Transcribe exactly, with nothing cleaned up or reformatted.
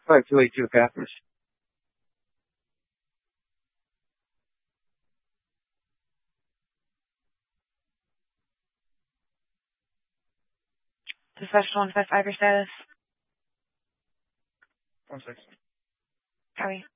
five two eight two Catherine. Dispatch one five five, your status. One second. Howie.